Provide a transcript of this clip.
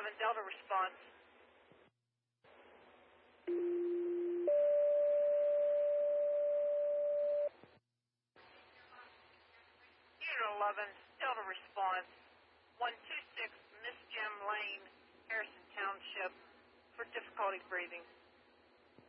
11 Delta response. Unit 11 Delta response. 126 Miss Gem Lane, Harrison Township, for difficulty breathing.